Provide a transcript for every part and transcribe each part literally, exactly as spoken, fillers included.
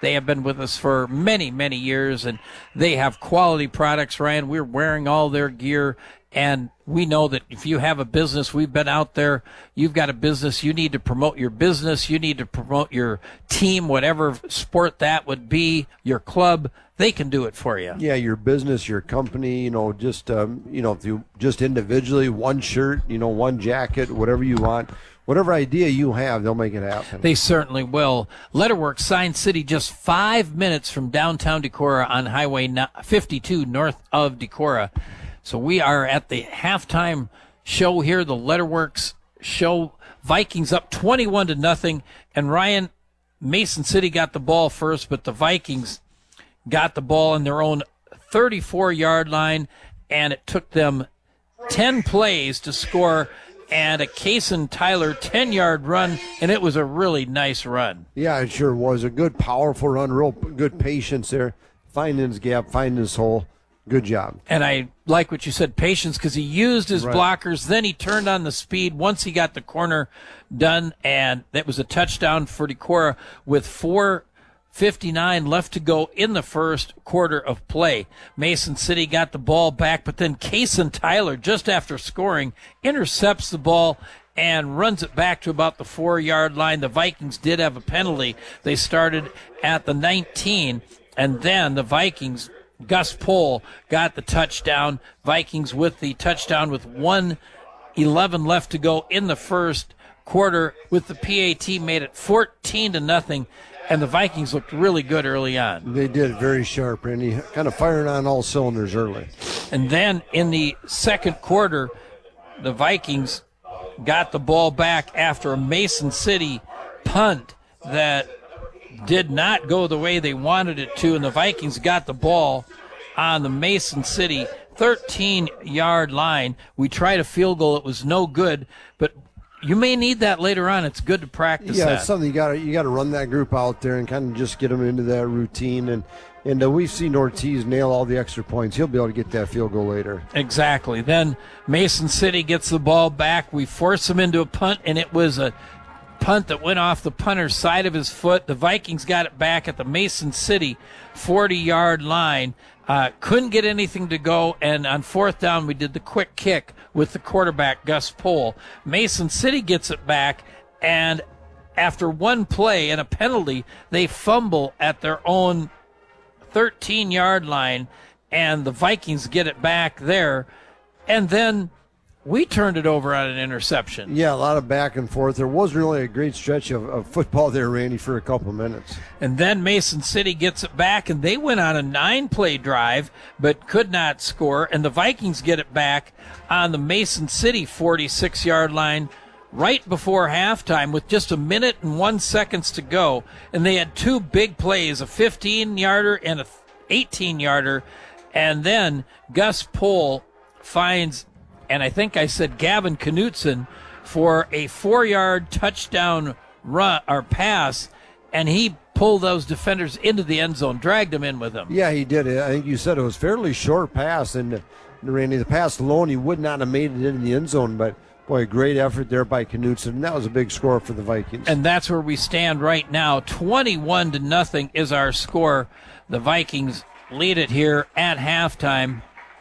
They have been with us for many, many years, and they have quality products, Ryan. We're wearing all their gear, and we know that if you have a business, we've been out there, you've got a business, you need to promote your business, you need to promote your team, whatever sport that would be, your club, they can do it for you. Yeah, your business, your company, you know, just, um, you know, if you just individually, one shirt, you know, one jacket, whatever you want, whatever idea you have, they'll make it happen. They certainly will. Letterworks, Sign City, just five minutes from downtown Decorah on Highway fifty-two north of Decorah. So we are at the halftime show here, the Letterworks show. Vikings up twenty-one to nothing. And Ryan, Mason City got the ball first, but the Vikings got the ball in their own thirty-four-yard line, and it took them ten plays to score, and a Kason Tyler ten-yard run, and it was a really nice run. Yeah, it sure was. A good, powerful run, real good patience there. Finding his gap, finding his hole. Good job. And I like what you said, patience, because he used his right. blockers. Then he turned on the speed once he got the corner done, and that was a touchdown for Decorah with four fifty-nine left to go in the first quarter of play. Mason City got the ball back, but then Kason Tyler, just after scoring, intercepts the ball and runs it back to about the four-yard line. The Vikings did have a penalty. They started at the nineteen, and then the Vikings, Gus Pohl got the touchdown. Vikings with the touchdown with one eleven left to go in the first quarter. With the P A T, made it fourteen to nothing, and the Vikings looked really good early on. They did, very sharp, and he kind of firing on all cylinders early. And then in the second quarter, the Vikings got the ball back after a Mason City punt that did not go the way they wanted it to, and the Vikings got the ball on the Mason City thirteen-yard line. We tried a field goal. It was no good, but you may need that later on. It's good to practice yeah, that. It's something you got to you got to run that group out there and kind of just get them into that routine. And and uh, we've seen Ortiz nail all the extra points. He'll be able to get that field goal later. Exactly. Then Mason City gets the ball back. We force him into a punt, and it was a punt that went off the punter's side of his foot. The Vikings got it back at the Mason City forty-yard line. Uh, couldn't get anything to go, and on fourth down, we did the quick kick with the quarterback, Gus Pohl. Mason City gets it back, and after one play and a penalty, they fumble at their own thirteen-yard line, and the Vikings get it back there, and then we turned it over on an interception. Yeah, a lot of back and forth. There wasn't really a great stretch of, of football there, Randy, for a couple of minutes. And then Mason City gets it back, and they went on a nine-play drive but could not score, and the Vikings get it back on the Mason City forty-six-yard line right before halftime with just a minute and one seconds to go, and they had two big plays, a fifteen-yarder and a eighteen-yarder, and then Gus Pohl finds, and I think I said Gavin Knutson, for a four-yard touchdown run or pass, and he pulled those defenders into the end zone, dragged them in with him. Yeah, he did. I think you said it was a fairly short pass, and uh, Randy, the pass alone, he would not have made it into the end zone, but boy, great effort there by Knutson, and that was a big score for the Vikings. And that's where we stand right now. twenty-one to nothing is our score. The Vikings lead it here at halftime,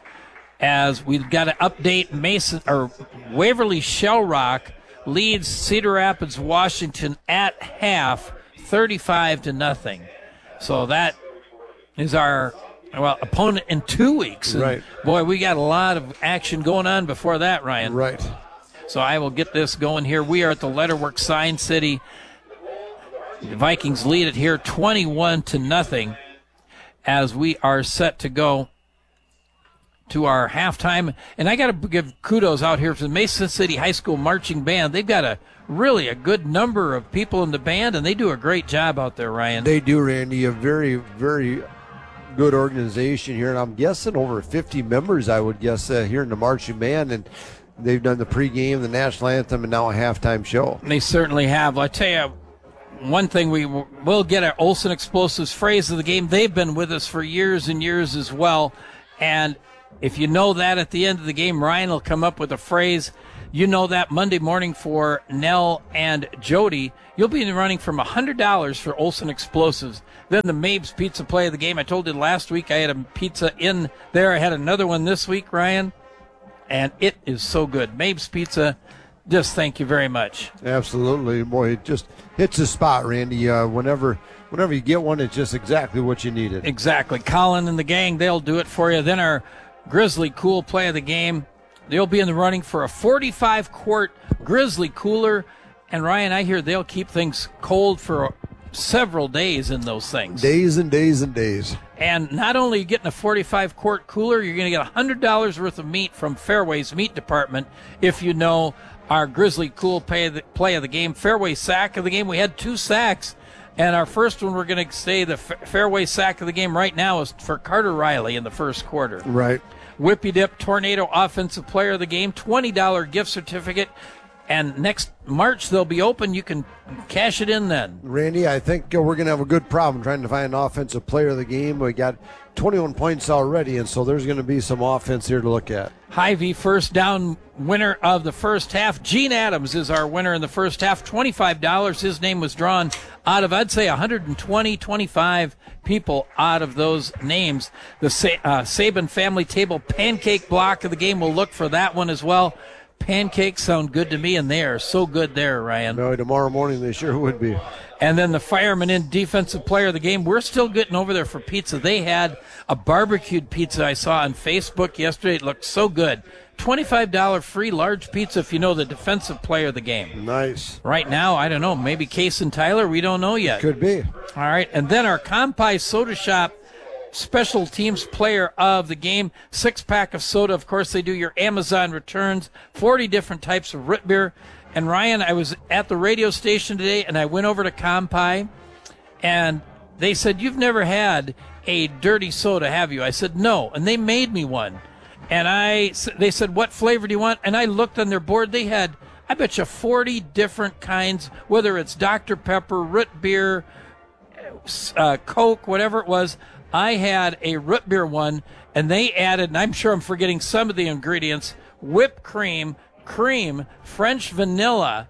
as we've got to update Mason or Waverly Shell Rock leads Cedar Rapids, Washington at half, thirty-five to nothing. So that is our well opponent in two weeks. And right. Boy, we got a lot of action going on before that, Ryan. Right. So I will get this going here. We are at the Letterworks, Sign City. The Vikings lead it here twenty-one to nothing as we are set to go to our halftime. And I got to give kudos out here to the Mason City High School Marching Band. They've got a really a good number of people in the band, and they do a great job out there, Ryan. They do, Randy. A very, very good organization here, and I'm guessing over fifty members, I would guess, uh, here in the marching band, and they've done the pregame, the national anthem, and now a halftime show. They certainly have. I tell you, one thing we will get our Olson Explosives phrase of the game. They've been with us for years and years as well, and if you know that at the end of the game, Ryan will come up with a phrase, You know that Monday morning for Nell and Jody, you'll be in the running from one hundred dollars for Olson Explosives. Then the Mabes Pizza play of the game. I told you last week I had a pizza in there. I had another one this week, Ryan, and it is so good. Mabes Pizza, just thank you very much. Absolutely. Boy, it just hits the spot, Randy. Uh, whenever whenever you get one, it's just exactly what you needed. Exactly. Colin and the gang, they'll do it for you. Then our Grizzly Cool play of the game. They'll be in the running for a forty-five quart Grizzly cooler. And, Ryan, I hear they'll keep things cold for several days in those things. Days and days and days. And not only are you getting a forty-five quart cooler, you're going to get one hundred dollars worth of meat from Fairway's Meat Department if you know our Grizzly Cool play of the, play of the game. Fairway sack of the game. We had two sacks. And our first one, we're going to say the Fairway sack of the game right now is for Carter Riley in the first quarter. Right. Whippy Dip Tornado Offensive Player of the Game, twenty dollars gift certificate. And next March they'll be open. You can cash it in then. Randy, I think uh, we're going to have a good problem trying to find an offensive player of the game. We got twenty-one points already, and so there's going to be some offense here to look at. Hy-Vee first down winner of the first half. Gene Adams is our winner in the first half, twenty-five dollars. His name was drawn out of, I'd say, one hundred twenty, twenty-five people out of those names. The Sa- uh, Saban Family Table Pancake block of the game, we'll look for that one as well. Pancakes sound good to me, and they are so good there, Ryan. No, tomorrow morning they sure would be. And then the Fireman in Defensive Player of the Game. We're still getting over there for pizza. They had a barbecued pizza I saw on Facebook yesterday. It looked so good. twenty-five dollars free large pizza if you know the Defensive Player of the Game. Nice. Right now, I don't know, maybe Case and Tyler. We don't know yet. Could be. All right, and then our Compai Soda Shop Special Teams Player of the Game, six-pack of soda. Of course, they do your Amazon returns, forty different types of root beer. And, Ryan, I was at the radio station today, and I went over to Compai, and they said, you've never had a dirty soda, have you? I said, no, and they made me one. And I, they said, what flavor do you want? And I looked on their board. They had, I bet you, forty different kinds, whether it's Doctor Pepper, root beer, uh, Coke, whatever it was. I had a root beer one, and they added, and I'm sure I'm forgetting some of the ingredients, whipped cream, cream, French vanilla,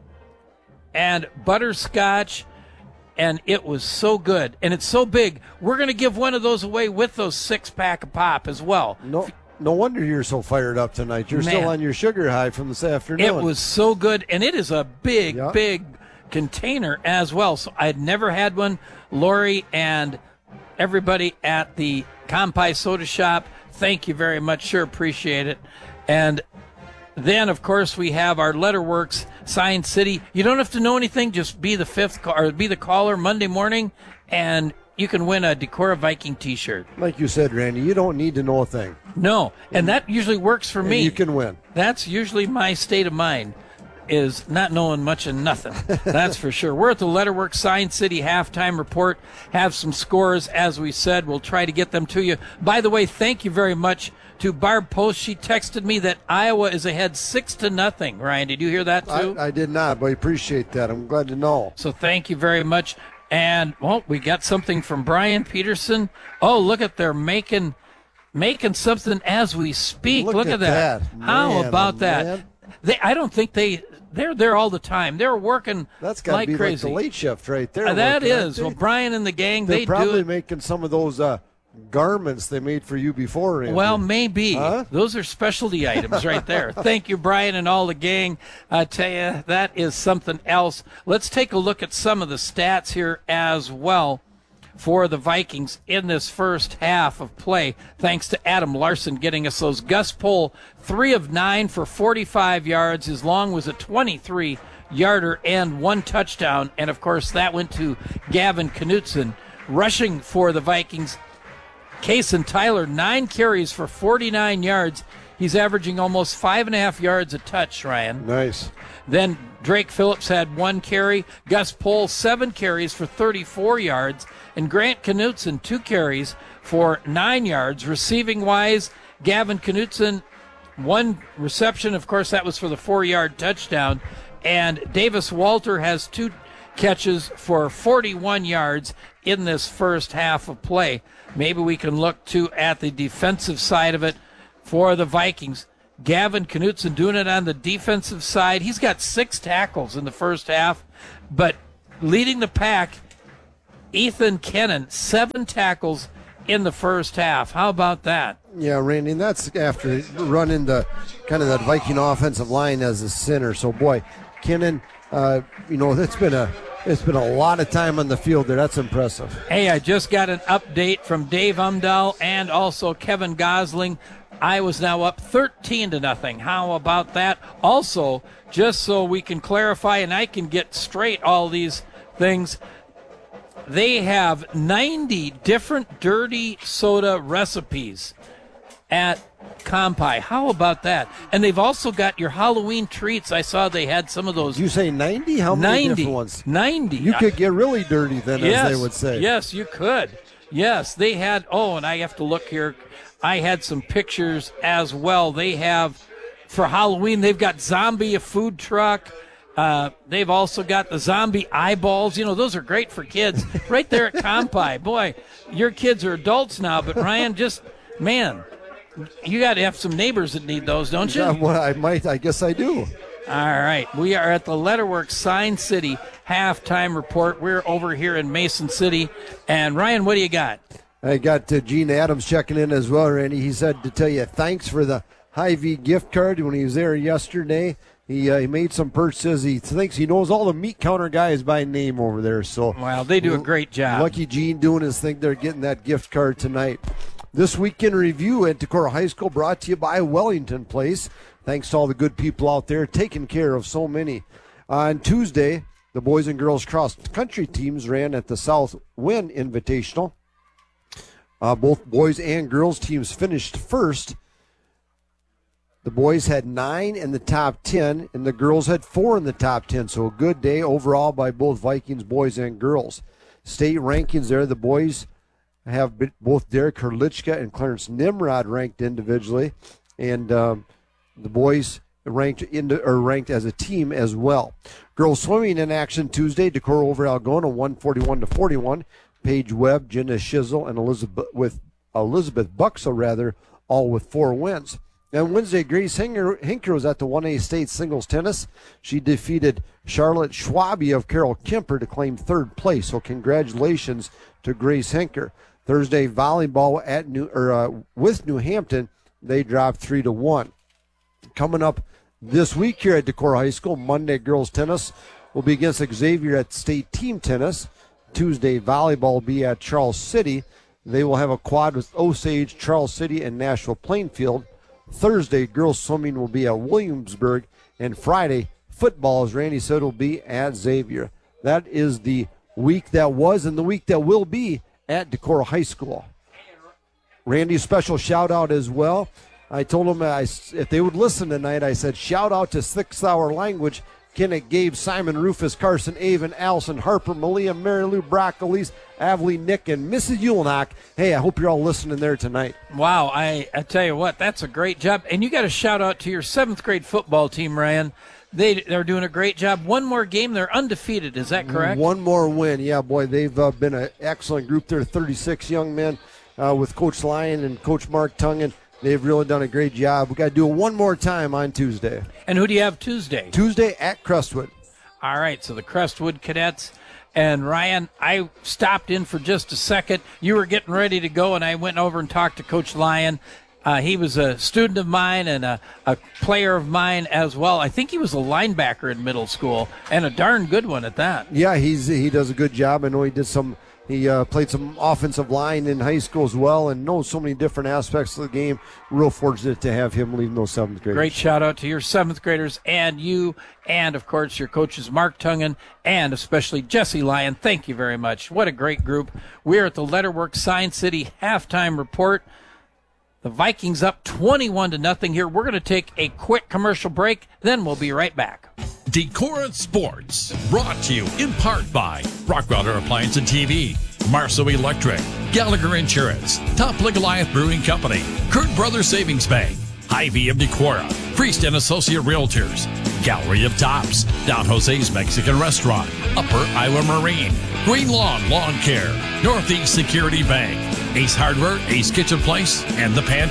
and butterscotch, and it was so good. And it's so big. We're going to give one of those away with those six-pack of pop as well. No, no wonder you're so fired up tonight. You're Man, still on your sugar high from this afternoon. It was so good, and it is a big, yep. big container as well. So I'd never had one. Lori and everybody at the Compai Soda Shop, thank you very much. Sure appreciate it. And then, of course, we have our Letterworks Sign City. You don't have to know anything. Just be the fifth or be the caller Monday morning, and you can win a Decorah Viking T-shirt. Like you said, Randy, you don't need to know a thing. No, and that usually works for and me. You can win. That's usually my state of mind, is not knowing much of nothing. That's for sure. We're at the Letterworks Sign City halftime report. Have some scores, as we said. We'll try to get them to you. By the way, thank you very much to Barb Post. She texted me that Iowa is ahead six to nothing. Ryan, did you hear that too? I, I did not, but I appreciate that. I'm glad to know. So thank you very much. And, well, we got something from Brian Peterson. Oh, look at they're making making something as we speak. Look, look at, at that. that. How Man, about oh, that? man. They, I don't think they, they're there all the time. They're working That's got to like be crazy. like the late shift right there. Uh, that working, is. aren't Well, they? Brian and the gang, They're they probably do it. making some of those uh, garments they made for you before, Randy. Well, maybe. Huh? Those are specialty items right there. Thank you, Brian, and all the gang. I tell you, that is something else. Let's take a look at some of the stats here as well for the Vikings in this first half of play, thanks to Adam Larson getting us those. Gus Pohl, three of nine for forty-five yards. His long was a twenty-three yarder and one touchdown. And, of course, that went to Gavin Knutson. Rushing for the Vikings, Kason Tyler, nine carries for forty-nine yards. He's averaging almost five and a half yards a touch, Ryan. Nice. Then Drake Phillips had one carry. Gus Pohl, seven carries for thirty-four yards. And Grant Knutson, two carries for nine yards. Receiving-wise, Gavin Knutson, one reception. Of course, that was for the four-yard touchdown. And Davis Walter has two catches for forty-one yards in this first half of play. Maybe we can look, too, at the defensive side of it for the Vikings. Gavin Knutson doing it on the defensive side. He's got six tackles in the first half, but leading the pack, Ethan Kennan, seven tackles in the first half. How about that? Yeah, Randy, and that's after running the kind of that Viking offensive line as a center. So, boy, Kennan, uh, you know, it's been a it's been a lot of time on the field there. That's impressive. Hey, I just got an update from Dave Umdahl and also Kevin Gosling. I was now up thirteen to nothing. How about that? Also, just so we can clarify and I can get straight all these things, they have ninety different dirty soda recipes at Compi. How about that? And they've also got your Halloween treats. I saw they had some of those. Did you say ninety? How many ninety different ones? ninety. You could get really dirty then, yes, as they would say. Yes, you could. Yes, they had, oh, and I have to look here. I had some pictures as well. They have, for Halloween, they've got Zombie, a food truck. Uh, they've also got the zombie eyeballs. You know, those are great for kids right there at Compi. Boy, your kids are adults now, but Ryan, just, man, you got to have some neighbors that need those, don't you? Yeah, well, I might. I guess I do. All right. We are at the Letterworks Sign City halftime report. We're over here in Mason City. And, Ryan, what do you got? I got uh, Gene Adams checking in as well, Randy. He said to tell you thanks for the Hy-Vee gift card when he was there yesterday. He, uh, he made some purchases. He thinks he knows all the meat counter guys by name over there. So, wow, they do a great job. Lucky Gene doing his thing. They're getting that gift card tonight. This weekend review at Decorah High School brought to you by Wellington Place. Thanks to all the good people out there taking care of so many. On Tuesday, the boys and girls cross country teams ran at the South Wind Invitational. Uh, both boys and girls teams finished first. The boys had nine in the top ten, and the girls had four in the top ten. So a good day overall by both Vikings boys and girls. State rankings there, the boys have been, both Derek Herlichka and Clarence Nimrod ranked individually, and um, the boys ranked into, or ranked as a team as well. Girls swimming in action Tuesday. Decorah over Algona one forty-one to forty-one. Paige Webb, Jenna Shizzle, and Elizabeth with Elizabeth Buxo rather, all with four wins. And Wednesday, Grace Hinker, Hinker was at the one A state singles tennis. She defeated Charlotte Schwabe of Carroll Kemper to claim third place. So congratulations to Grace Hinker. Thursday, volleyball at New or uh, with New Hampton, they dropped three to one. Coming up this week here at Decorah High School, Monday girls tennis will be against Xavier at state team tennis. Tuesday, volleyball will be at Charles City. They will have a quad with Osage, Charles City, and Nashville Plainfield. Thursday, girls swimming will be at Williamsburg. And Friday, football, as Randy said, will be at Xavier. That is the week that was and the week that will be at Decorah High School. Randy's special shout-out as well. I told them I, if they would listen tonight, I said, shout-out to Sixth Hour Language, Kenneth, Gabe, Simon, Rufus, Carson, Avon, Allison, Harper, Malia, Mary Lou, Brock, Elise, Avley, Nick, and Missus Yulnock. Hey, I hope you're all listening there tonight. Wow, I, I tell you what, that's a great job. And you got to shout out to your seventh grade football team, Ryan. They, they're doing a great job. One more game, they're undefeated. Is that correct? One more win. Yeah, boy, they've uh, been an excellent group there, thirty-six young men uh, with Coach Lyon and Coach Mark Tungan. They've really done a great job. We've got to do it one more time on Tuesday. And who do you have Tuesday? Tuesday at Crestwood. All right, so the Crestwood Cadets. And, Ryan, I stopped in for just a second. You were getting ready to go, and I went over and talked to Coach Lyon. Uh, he was a student of mine and a, a player of mine as well. I think he was a linebacker in middle school, and a darn good one at that. Yeah, he's he does a good job. I know he did some – he uh, played some offensive line in high school as well and knows so many different aspects of the game. Real fortunate to have him leading those seventh graders. Great shout-out to your seventh graders and you and, of course, your coaches Mark Tungan and especially Jesse Lyon. Thank you very much. What a great group. We're at the Letterworks Sign City halftime report. The Vikings up twenty-one to nothing here. We're going to take a quick commercial break, then we'll be right back. Decorah Sports, brought to you in part by Rockwelder Appliance and T V, Marceau Electric, Gallagher Insurance, Top League Goliath Brewing Company, Kurt Brothers Savings Bank, Hy-Vee of Decorah, Priest and Associate Realtors, Gallery of Tops, Don Jose's Mexican Restaurant, Upper Iowa Marine, Green Lawn Lawn Care, Northeast Security Bank, Ace Hardware, Ace Kitchen Place, and The Pantry.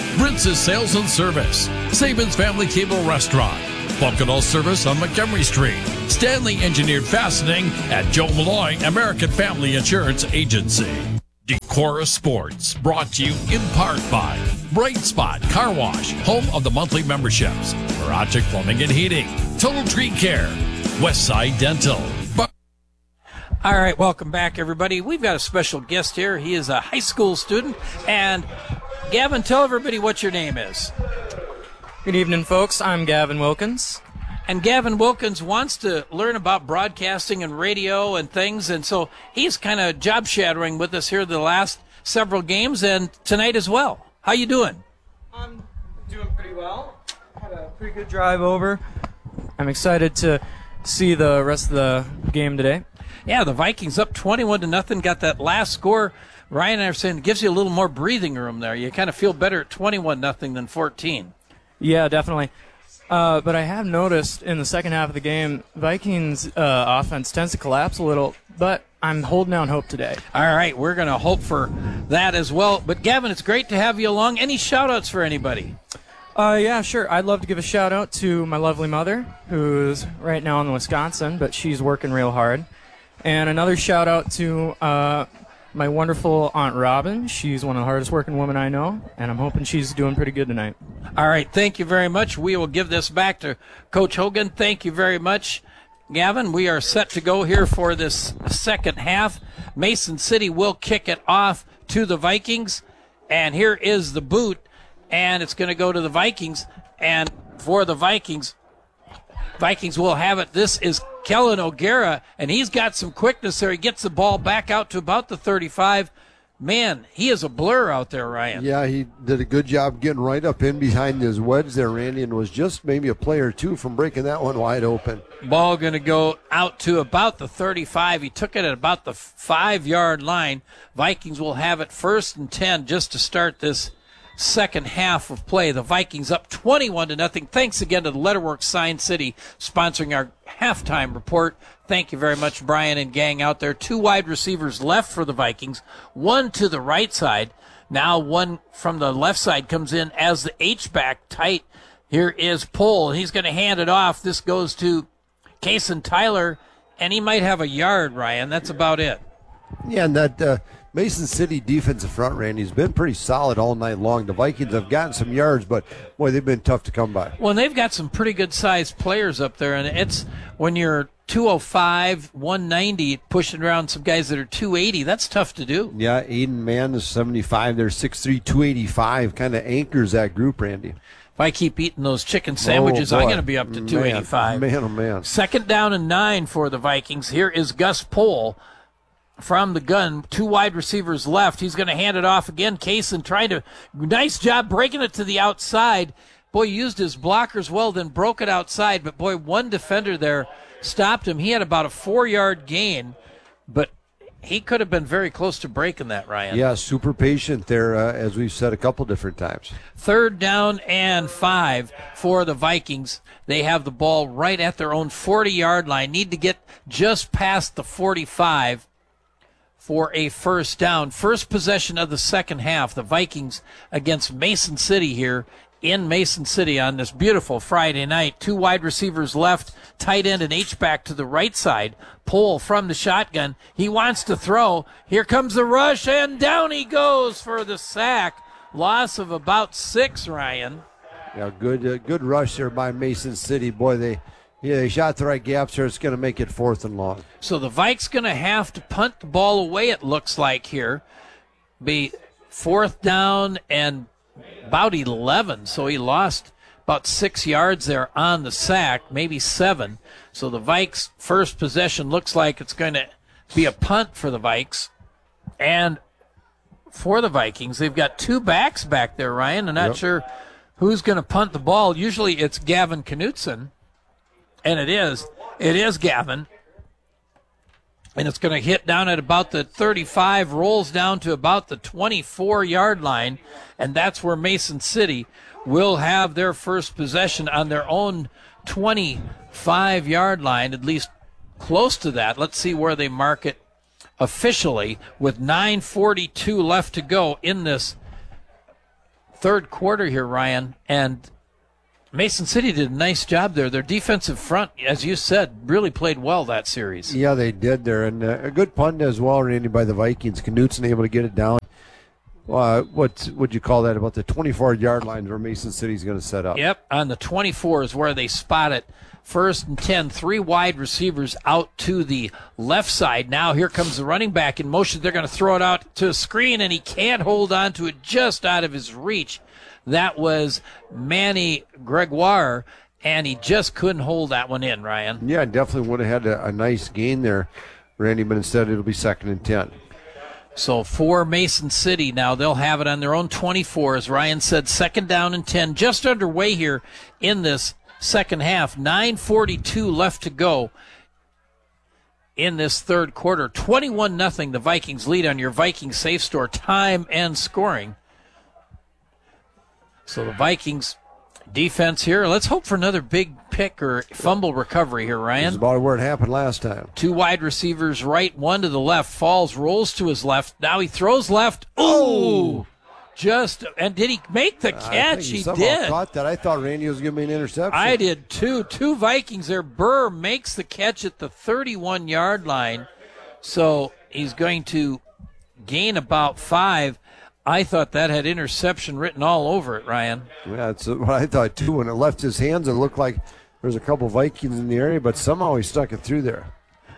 Brintz's Sales and Service, Saban's Family Cable Restaurant, Bunkadal Service on Montgomery Street, Stanley Engineered Fastening at Joe Malloy American Family Insurance Agency. Decorah Sports, brought to you in part by Bright Spot Car Wash, home of the monthly memberships, Miragic Plumbing and Heating, Total Tree Care, Westside Dental. But- All right, welcome back, everybody. We've got a special guest here. He is a high school student. And, Gavin, tell everybody what your name is. Good evening, folks. I'm Gavin Wilkins. And Gavin Wilkins wants to learn about broadcasting and radio and things, and so he's kind of job shadowing with us here the last several games and tonight as well. How you doing? I'm doing pretty well. Had a pretty good drive over. I'm excited to see the rest of the game today. Yeah, the Vikings up twenty-one to nothing. Got that last score. Ryan and I are saying it gives you a little more breathing room there. You kind of feel better at twenty-one nothing than fourteen. Yeah, definitely. Uh, but I have noticed in the second half of the game, Vikings uh, offense tends to collapse a little, but I'm holding out hope today. All right, we're going to hope for that as well. But, Gavin, it's great to have you along. Any shout-outs for anybody? Uh, yeah, sure. I'd love to give a shout-out to my lovely mother, who's right now in Wisconsin, but she's working real hard. And another shout-out to uh, my wonderful Aunt Robin. She's one of the hardest-working women I know, and I'm hoping she's doing pretty good tonight. All right, thank you very much. We will give this back to Coach Hogan. Thank you very much, Gavin. We are set to go here for this second half. Mason City will kick it off to the Vikings, and here is the boot, and it's going to go to the Vikings, and for the Vikings, Vikings will have it. This is Kellen O'Gara, and he's got some quickness there. He gets the ball back out to about the thirty-five. Man, he is a blur out there, Ryan. Yeah, he did a good job getting right up in behind his wedge there, Randy, and was just maybe a play or two from breaking that one wide open. Ball going to go out to about the thirty-five. He took it at about the five-yard line. Vikings will have it first and ten just to start this second half of play. The Vikings up twenty-one to nothing. Thanks again to the Letterworks Sign City sponsoring our halftime report. Thank you very much, Brian and gang out there. Two wide receivers left for the Vikings, one to the right side. Now one from the left side comes in as the H-back tight. Here is Pohl. He's going to hand it off. This goes to Kason Tyler, and he might have a yard, Ryan. That's about it. Yeah, and that uh, Mason City defensive front, Randy, has been pretty solid all night long. The Vikings have gotten some yards, but, boy, they've been tough to come by. Well, and they've got some pretty good-sized players up there, and it's when you're two oh five, one ninety, pushing around some guys that are two eighty, that's tough to do. Yeah, Aiden Mann is seventy-five. They're six three, two eighty-five, kind of anchors that group, Randy. If I keep eating those chicken sandwiches, oh, I'm going to be up to two eighty-five. Man, oh, man. Second down and nine for the Vikings. Here is Gus Pohl from the gun. Two wide receivers left. He's going to hand it off again. Kaysen trying to, nice job breaking it to the outside. Boy, used his blockers well, then broke it outside. But, boy, one defender there stopped him. He had about a four-yard gain, but he could have been very close to breaking that, Ryan. Yeah, super patient there, uh, as we've said a couple different times. Third down and five for the Vikings. They have the ball right at their own forty-yard line. Need to get just past the forty-five for a first down. First possession of the second half. The Vikings against Mason City here in Mason City on this beautiful Friday night. Two wide receivers left, tight end and H-back to the right side. Pohl from the shotgun. He wants to throw. Here comes the rush, and down he goes for the sack. Loss of about six, Ryan. Yeah, good uh, good rush there by Mason City. Boy, they yeah, they shot the right gaps there. It's going to make it fourth and long. So the Vikes going to have to punt the ball away, it looks like here. Be fourth down and about eleven, so he lost about six yards there on the sack, maybe seven. So the Vikes' first possession looks like it's going to be a punt for the Vikes. And for the Vikings, they've got two backs back there, Ryan. I'm not Yep. sure who's going to punt the ball. Usually it's Gavin Knutson, and it is. It is Gavin. And it's going to hit down at about the thirty-five, rolls down to about the twenty-four-yard line, and that's where Mason City will have their first possession on their own twenty-five-yard line, at least close to that. Let's see where they mark it officially with nine forty-two left to go in this third quarter here, Ryan, and Mason City did a nice job there. Their defensive front, as you said, really played well that series. Yeah, they did there. And uh, a good punt as well, Randy, by the Vikings. Knutson able to get it down. Uh, what would you call that? About the twenty-four-yard line where Mason City's going to set up. Yep, on the twenty-four is where they spot it. First and ten, three wide receivers out to the left side. Now here comes the running back in motion. They're going to throw it out to a screen, and he can't hold on to it, just out of his reach. That was Manny Gregoire, and he just couldn't hold that one in, Ryan. Yeah, definitely would have had a, a nice gain there, Randy, but instead it'll be second and ten. So for Mason City now, they'll have it on their own twenty-four. As Ryan said, second down and ten, just underway here in this second half. nine forty-two left to go in this third quarter. twenty-one nothing, the Vikings lead on your Vikings Safe Store time and scoring. So the Vikings defense here. Let's hope for another big pick or fumble recovery here, Ryan. That's about where it happened last time. Two wide receivers right, one to the left. Falls, rolls to his left. Now he throws left. Ooh! Just, and did he make the catch? I think he, he somehow did. Caught that. I thought Randy was giving me an interception. I did too. Two Vikings there. Burr makes the catch at the thirty-one-yard line. So he's going to gain about five. I thought that had interception written all over it, Ryan. Yeah, that's what I thought too. When it left his hands, it looked like there's a couple Vikings in the area, but somehow he stuck it through there.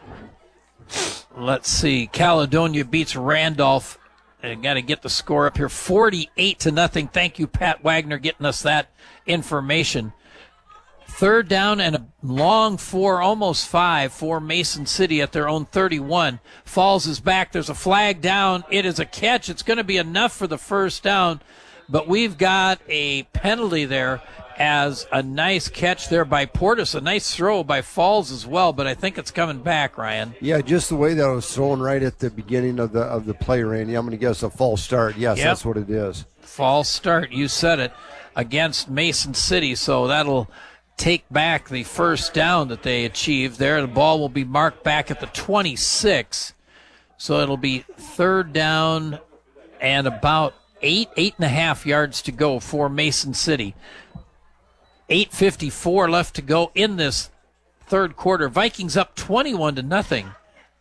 Let's see. Caledonia beats Randolph. Got to get the score up here, forty-eight to nothing. Thank you, Pat Wagner, getting us that information. Third down and a long four, almost five, for Mason City at their own thirty-one. Falls is back. There's a flag down. It is a catch. It's going to be enough for the first down, but we've got a penalty there as a nice catch there by Portis. A nice throw by Falls as well, but I think it's coming back, Ryan. Yeah, just the way that it was thrown right at the beginning of the of the play, Randy. I'm going to guess a false start. Yes, Yep. That's what it is. False start. You said it, against Mason City, so that'll take back the first down that they achieved there. The ball will be marked back at the twenty-six. So it'll be third down and about eight, eight and a half yards to go for Mason City. eight fifty-four left to go in this third quarter. Vikings up twenty-one to nothing.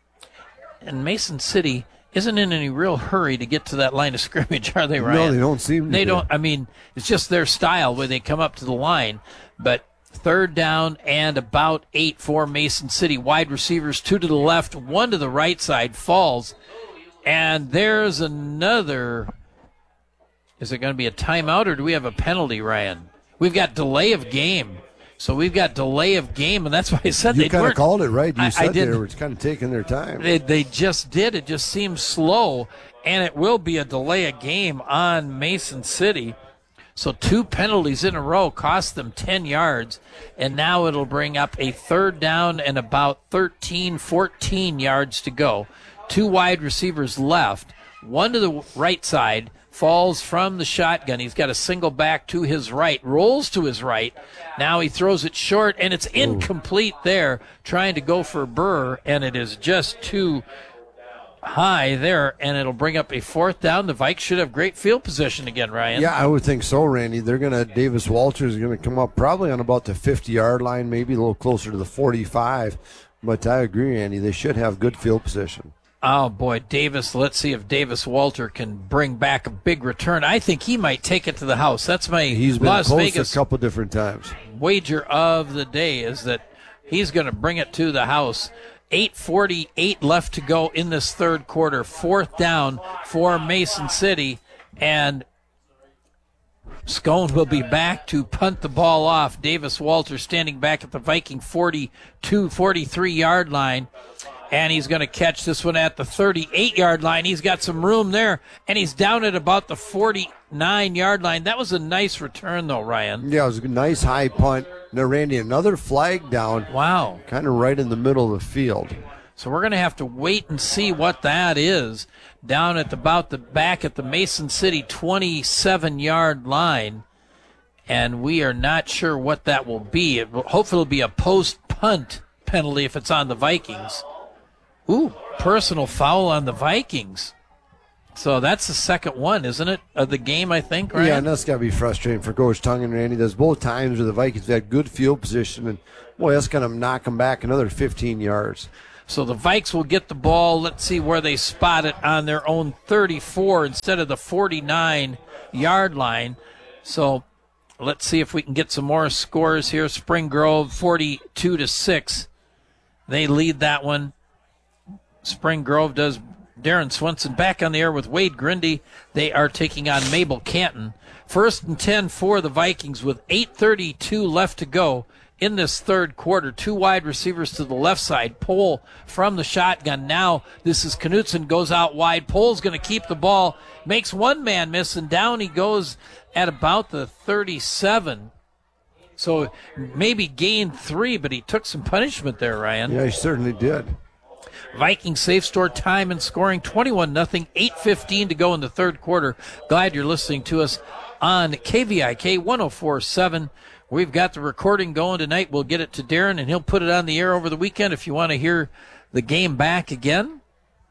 And Mason City isn't in any real hurry to get to that line of scrimmage, are they, Ryan? No, they don't seem to They be. don't. I mean, it's just their style where they come up to the line. But third down and about eight for Mason City. Wide receivers, two to the left, one to the right side. Falls. And there's another. Is it going to be a timeout or do we have a penalty, Ryan? We've got delay of game. So we've got delay of game, and that's why I said You they kind weren't. of called it right. You I- I said they didn't- were kind of taking their time. They, they just did. It just seems slow, and it will be a delay of game on Mason City. So two penalties in a row cost them ten yards, and now it'll bring up a third down and about thirteen, fourteen yards to go. Two wide receivers left, one to the right side, falls from the shotgun. He's got a single back to his right, rolls to his right. Now he throws it short, and it's incomplete there, trying to go for Burr, and it is just too high there, and it'll bring up a fourth down. The Vikes should have great field position again, Ryan. Yeah, I would think so, Randy. They're going to, Davis Walters is going to come up probably on about the fifty-yard line, maybe a little closer to the forty-five. But I agree, Randy. They should have good field position. Oh, boy, Davis. Let's see if Davis Walter can bring back a big return. I think he might take it to the house. That's my He's been Las close Vegas a couple different times. wager of the day is that he's going to bring it to the house. eight forty-eight left to go in this third quarter. Fourth down for Mason City, and Scone will be back to punt the ball off. Davis Walter standing back at the Viking forty-two, forty-three-yard line. And he's going to catch this one at the thirty-eight-yard line. He's got some room there, and he's down at about the forty-nine-yard line. That was a nice return, though, Ryan. Yeah, it was a nice high punt. Now, Randy, another flag down, Wow. kind of right in the middle of the field. So we're going to have to wait and see what that is down at the, about the back at the Mason City twenty-seven-yard line. And we are not sure what that will be. It will, hopefully it'll be a post-punt penalty if it's on the Vikings. Ooh, personal foul on the Vikings. So that's the second one, isn't it, of the game, I think, right? Yeah, and that's got to be frustrating for Coach Tongue and Randy. There's both times where the Vikings had good field position, and, boy, that's going to knock them back another fifteen yards. So the Vikes will get the ball. Let's see where they spot it on their own thirty-four instead of the forty-nine-yard line. So let's see if we can get some more scores here. Spring Grove, forty-two to six. They lead that one. Spring Grove does. Darren Swenson back on the air with Wade Grindy. They are taking on Mabel Canton. First and ten for the Vikings with eight thirty-two left to go in this third quarter. Two wide receivers to the left side. Pohl from the shotgun. Now this is Knutson, goes out wide. Pohl's going to keep the ball. Makes one man miss, and down he goes at about the thirty-seven. So maybe gained three, but he took some punishment there, Ryan. Yeah, he certainly did. Viking Safe Store time and scoring twenty-one nothing, eight fifteen to go in the third quarter. Glad you're listening to us on K V I K one oh four point seven. We've got the recording going tonight. We'll get it to Darren, and he'll put it on the air over the weekend if you want to hear the game back again.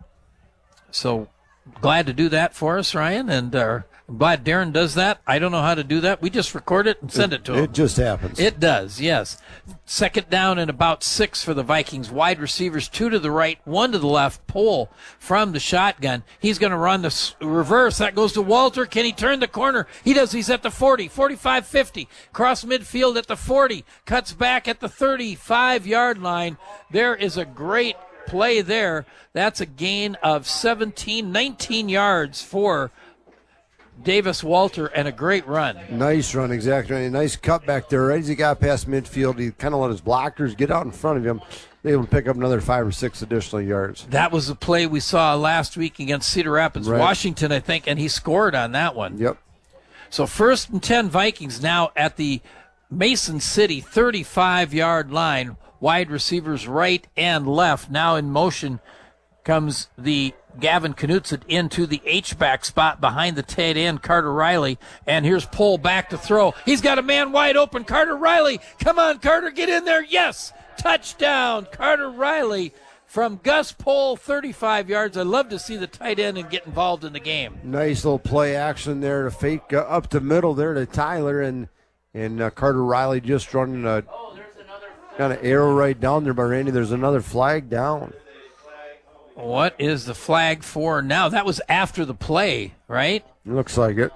So glad to do that for us, Ryan, and uh, I'm glad Darren does that. I don't know how to do that. We just record it and send it, it to him. It just happens. It does, yes. Second down and about six for the Vikings. Wide receivers, two to the right, one to the left. Pohl from the shotgun. He's going to run the s- reverse. That goes to Walter. Can he turn the corner? He does. He's at the forty, forty-five, fifty. Cross midfield at the forty. Cuts back at the thirty-five-yard line. There is a great play there. That's a gain of seventeen, nineteen yards for Davis Walter, and a great run. Nice run, exactly. A nice cut back there. Right as he got past midfield, he kind of let his blockers get out in front of him. They able to pick up another five or six additional yards. That was the play we saw last week against Cedar Rapids, right. Washington, I think, and he scored on that one. Yep. So first and ten Vikings now at the Mason City thirty-five-yard line. Wide receivers right and left. Now in motion comes the Gavin Knutson into the H-back spot behind the tight end, Carter Riley. And here's Pohl back to throw. He's got a man wide open. Carter Riley. Come on, Carter, get in there. Yes, touchdown. Carter Riley from Gus Pohl, thirty-five yards. I love to see the tight end and get involved in the game. Nice little play action there to fake uh, up the middle there to Tyler. And, and uh, Carter Riley just running a kind of arrow right down there by Randy. There's another flag down. What is the flag for now? That was after the play, right? Looks like it.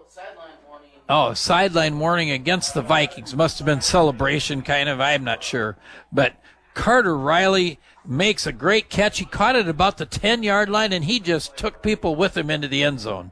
Oh, sideline warning against the Vikings. Must have been celebration, kind of. I'm not sure. But Carter Riley makes a great catch. He caught it about the ten-yard line, and he just took people with him into the end zone.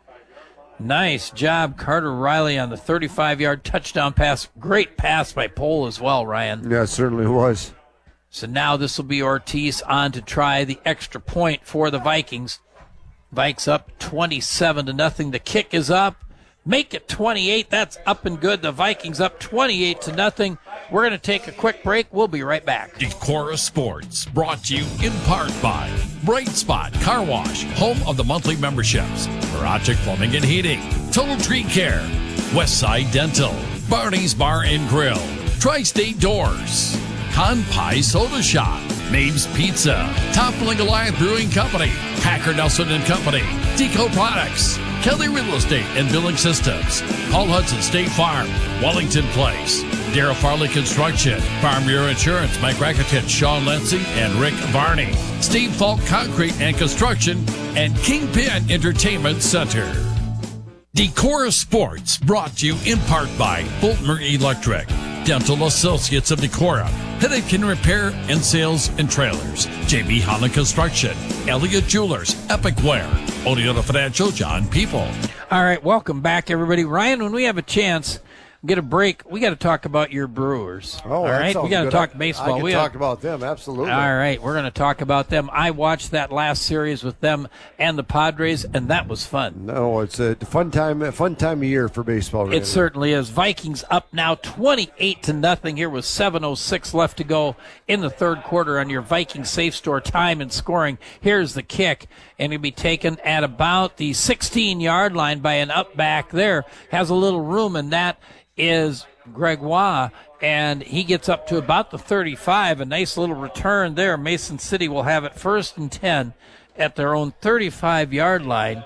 Nice job, Carter Riley, on the thirty-five-yard touchdown pass. Great pass by Pohl as well, Ryan. Yeah, it certainly was. So now this will be Ortiz on to try the extra point for the Vikings. Vikes up twenty-seven to nothing. The kick is up. Make it twenty-eight. That's up and good. The Vikings up twenty-eight to nothing. We're going to take a quick break. We'll be right back. Decora Sports, brought to you in part by Bright Spot Car Wash, home of the monthly memberships. Barachik Plumbing and Heating, Total Tree Care, Westside Dental, Barney's Bar and Grill, Tri-State Doors, Con Pie Soda Shop, Mabe's Pizza, Toppling Goliath Brewing Company, Packer Nelson and Company, Deco Products, Kelly Real Estate and Billing Systems, Paul Hudson State Farm, Wellington Place, Darrell Farley Construction, Farm Bureau Insurance, Mike Rakitich, Sean Lency, and Rick Varney, Steve Falk Concrete and Construction, and Kingpin Entertainment Center. Decora Sports, brought to you in part by Boltmer Electric, Dental Associates of Decora, Headache and Repair and Sales and Trailers, J B Holland Construction, Elliott Jewelers, Epic Wear, Oneota Financial, John People. All right, welcome back, everybody. Ryan, when we have a chance, get a break, we got to talk about your Brewers. Oh, all that right, sounds we got to good. talk I, baseball. I can we talk have, about them, absolutely. all right, we're going to talk about them. I watched that last series with them and the Padres, and that was fun. No, it's a fun time, a fun time of year for baseball. Really. It certainly is. Vikings up now twenty-eight to nothing here with seven oh six left to go in the third quarter on your Viking Safe Store time and scoring. Here's the kick, and it'll be taken at about the sixteen-yard line by an up back there. Has a little room, and that is Gregoire, and he gets up to about the thirty-five. A nice little return there. Mason City will have it first and ten at their own thirty-five-yard line.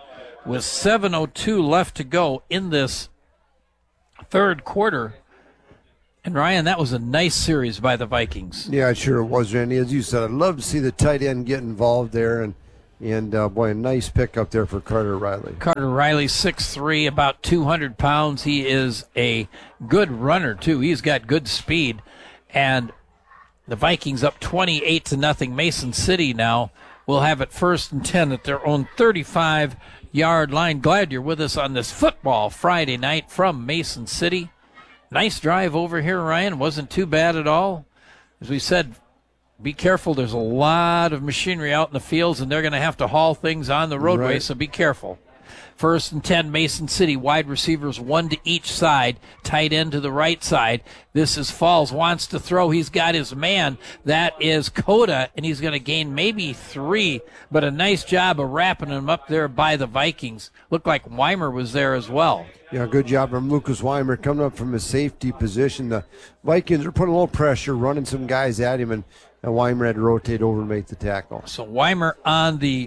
with seven oh two left to go in this third quarter. And, Ryan, that was a nice series by the Vikings. Yeah, it sure was, Randy. As you said, I'd love to see the tight end get involved there. And, and uh, boy, a nice pickup there for Carter Riley. Carter Riley, six three, about two hundred pounds. He is a good runner, too. He's got good speed. And the Vikings up twenty-eight to nothing. Mason City now will have it first and ten at their own thirty-five-yard line. Glad you're with us on this football Friday night from Mason City. Nice drive over here, Ryan. Wasn't too bad at all. As we said, be careful. There's a lot of machinery out in the fields, and they're going to have to haul things on the roadway, right. So be careful. First and ten, Mason City. Wide receivers, one to each side. Tight end to the right side. This is Falls. Wants to throw. He's got his man. That is Coda, and he's going to gain maybe three. But a nice job of wrapping him up there by the Vikings. Looked like Weimer was there as well. Yeah, good job from Lucas Weimer coming up from his safety position. The Vikings are putting a little pressure, running some guys at him, and, and Weimer had to rotate over and make the tackle. So Weimer on the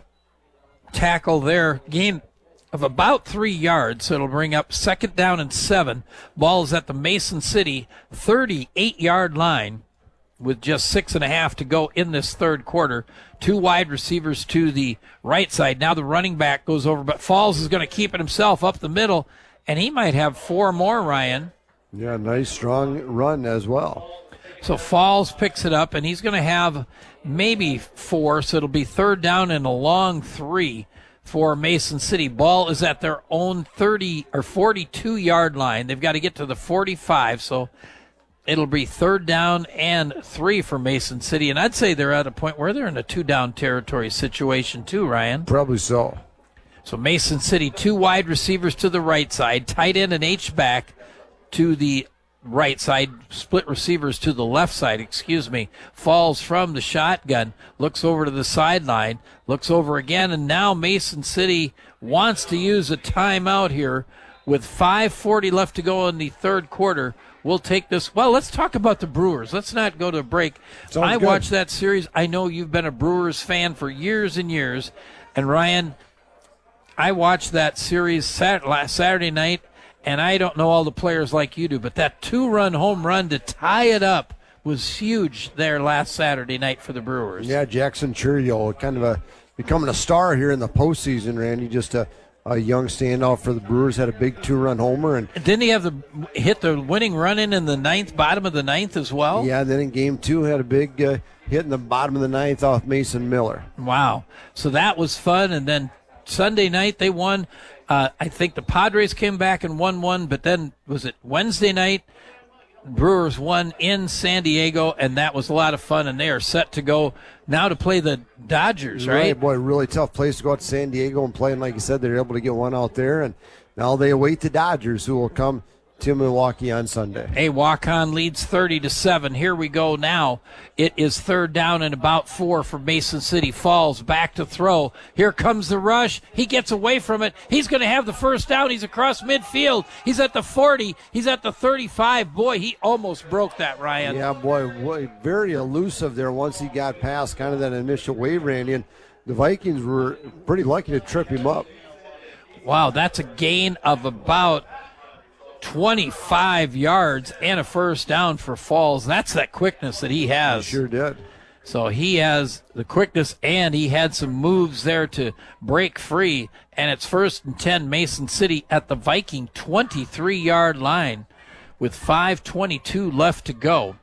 tackle there. Gain of about three yards, so it'll bring up second down and seven. Ball is at the Mason City thirty-eight-yard line with just six and a half to go in this third quarter. Two wide receivers to the right side. Now the running back goes over, but Falls is going to keep it himself up the middle, and he might have four more, Ryan. Yeah, nice strong run as well. So Falls picks it up, and he's going to have maybe four, so it'll be third down and a long three for Mason City. Ball is at their own thirty or forty-two-yard line. They've got to get to the forty-five, so it'll be third down and three for Mason City. And I'd say they're at a point where they're in a two-down territory situation too, Ryan. Probably so. So Mason City, two wide receivers to the right side, tight end and H-back to the right side, split receivers to the left side, excuse me. Falls from the shotgun, looks over to the sideline, looks over again, and now Mason City wants to use a timeout here with five forty left to go in the third quarter. We'll take this. Well, let's talk about the Brewers. Let's not go to a break. Sounds I good. watched that series. I know you've been a Brewers fan for years and years. And, Ryan, I watched that series Saturday, last Saturday night, and I don't know all the players like you do, but that two-run home run to tie it up was huge there last Saturday night for the Brewers. Yeah, Jackson Churchill, kind of a becoming a star here in the postseason, Randy. Just a, a young standout for the Brewers. Had a big two-run homer, and Didn't he have the hit the winning run in in the ninth, bottom of the ninth as well? yeah, then in game two had a big uh, hit in the bottom of the ninth off Mason Miller. Wow. So that was fun, and then Sunday night they won. Uh, I think the Padres came back and won one, but then was it Wednesday night? Brewers won in San Diego, and that was a lot of fun, and they are set to go now to play the Dodgers, right? Boy, really tough place to go out to San Diego and play, and like you said, they're able to get one out there, and now they await the Dodgers, who will come to Milwaukee on Sunday. A walk-on leads thirty to seven. Here we go now. It is third down and about four for Mason City. Falls back to throw. Here comes the rush. He gets away from it. He's going to have the first down. He's across midfield. He's at the forty. He's at the thirty-five. Boy, he almost broke that, Ryan. Yeah, boy, boy, very elusive there once he got past kind of that initial wave, Randy, and the Vikings were pretty lucky to trip him up. Wow, that's a gain of about twenty-five yards and a first down for Falls. That's that quickness that he has. He sure did. So he has the quickness, and he had some moves there to break free. And it's first and ten, Mason City at the Viking twenty-three-yard line with five twenty-two left to go.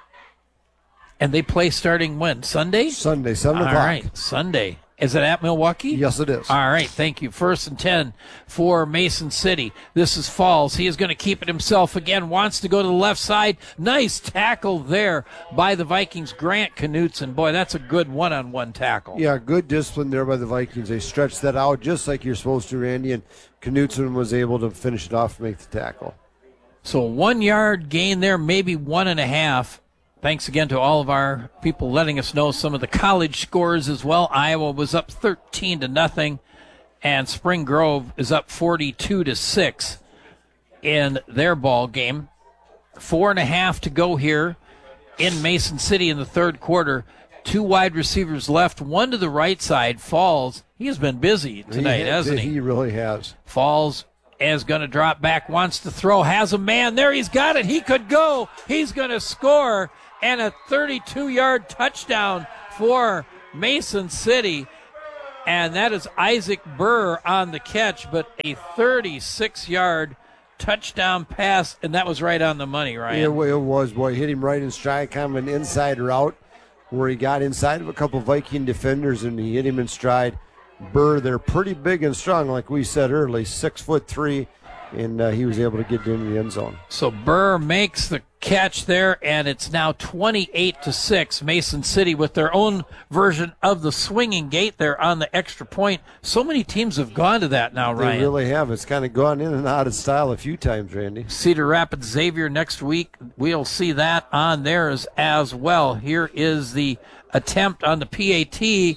And they play starting when? Sunday? Sunday, seven All o'clock. right, Sunday. Is it at Milwaukee? Yes, it is. All right, thank you. First and ten for Mason City. This is Falls. He is going to keep it himself again. Wants to go to the left side. Nice tackle there by the Vikings. Grant Knutson. Boy, that's a good one-on-one tackle. Yeah, good discipline there by the Vikings. They stretched that out just like you're supposed to, Randy, and Knutson was able to finish it off and make the tackle. So one-yard gain there, maybe one and a half. Thanks again to all of our people letting us know some of the college scores as well. Iowa was up thirteen to nothing, and Spring Grove is up forty-two to six in their ball game. Four and a half to go here in Mason City in the third quarter. Two wide receivers left, one to the right side. Falls. He has been busy tonight, he, hasn't he? He really has. Falls is going to drop back, wants to throw, has a man there. He's got it. He could go. He's going to score. And a thirty-two-yard touchdown for Mason City. And that is Isaac Burr on the catch, but a thirty-six-yard touchdown pass, and that was right on the money, Ryan. Yeah, it was, boy. Hit him right in stride, kind of an inside route where he got inside of a couple Viking defenders, and he hit him in stride. Burr, they're pretty big and strong, like we said early, six foot three, and uh, he was able to get into the end zone. So Burr makes the catch there, and it's now twenty-eight to six. Mason City with their own version of the swinging gate there on the extra point. So many teams have gone to that now, Ryan. They really have. It's kind of gone in and out of style a few times, Randy. Cedar Rapids Xavier next week. We'll see that on theirs as well. Here is the attempt on the P A T,